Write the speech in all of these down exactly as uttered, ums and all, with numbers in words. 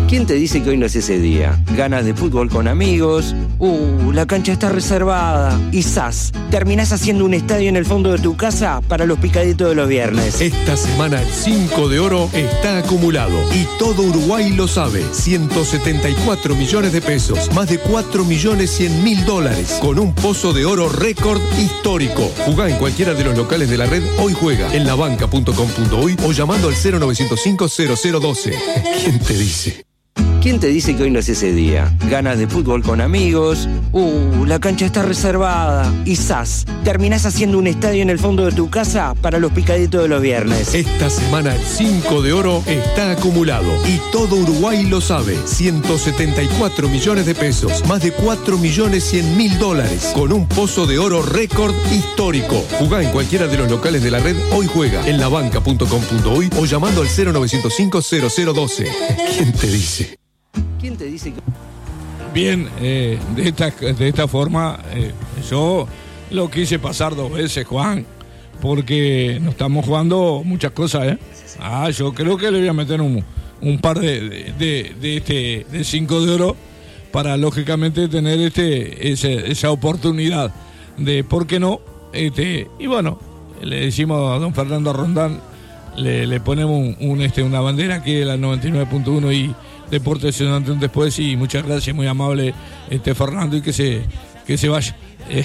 ¿Quién te dice que hoy no es ese día? Ganas de fútbol con amigos, uh, la cancha está reservada, y ¡zas! Terminás haciendo un estadio en el fondo de tu casa para los picaditos de los viernes. Esta semana el cinco de oro está acumulado y todo Uruguay lo sabe. ciento setenta y cuatro millones de pesos, más de cuatro millones cien mil dólares, con un pozo de oro récord histórico. Jugá en cualquiera de los locales de la red Hoy Juega, en labanca punto com punto uy o llamando al cero novecientos cinco cero cero doce. ¿Quién te dice? ¿Quién te dice que hoy no es ese día? Ganas de fútbol con amigos, uh, la cancha está reservada, y ¡zas! Terminás haciendo un estadio en el fondo de tu casa para los picaditos de los viernes. Esta semana el cinco de oro está acumulado y todo Uruguay lo sabe. ciento setenta y cuatro millones de pesos, más de cuatro millones cien mil dólares, con un pozo de oro récord histórico. Jugá en cualquiera de los locales de la red Hoy Juega, en labanca punto com punto uy o llamando al cero novecientos cinco cero cero doce. ¿Quién te dice? ¿Quién te dice que...? Bien, eh, de, esta, de esta forma eh, yo lo quise pasar dos veces, Juan, porque nos estamos jugando muchas cosas, ¿eh? Ah, yo creo que le voy a meter un, un par de, de, de, de este de cinco de oro para lógicamente tener este ese, esa oportunidad de, ¿por qué no? Este, y bueno, le decimos a don Fernando Rondán, le, le ponemos un, un, este, una bandera aquí de la noventa y nueve punto uno y Deportes antes un después, y muchas gracias, muy amable este Fernando, y que se, que se vaya.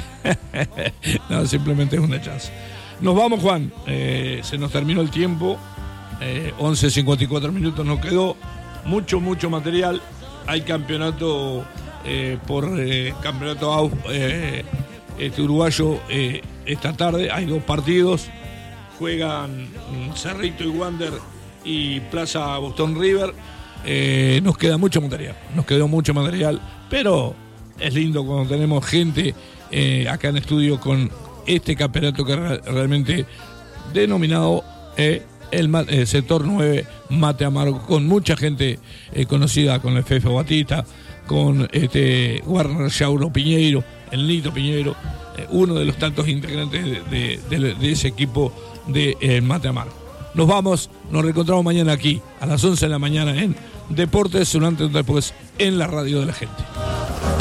No, simplemente es una chance. Nos vamos, Juan, eh, se nos terminó el tiempo, eh, once cincuenta y cuatro minutos nos quedó, mucho, mucho material. Hay campeonato eh, por eh, campeonato eh, este uruguayo eh, esta tarde, hay dos partidos, juegan Cerrito y Wander y Plaza Boston River. Eh, nos queda mucho material, nos quedó mucho material, pero es lindo cuando tenemos gente eh, acá en estudio con este campeonato que re- realmente denominado eh, el, ma- el sector nueve Mate Amargo, con mucha gente eh, conocida, con el Fefe Batista, con este Warner Yauro Piñeiro, el Nito Piñeiro, eh, uno de los tantos integrantes de, de, de, de ese equipo de eh, Mate Amargo. Nos vamos, nos reencontramos mañana aquí a las once de la mañana en Deportes, un antes y un después en la radio de la gente.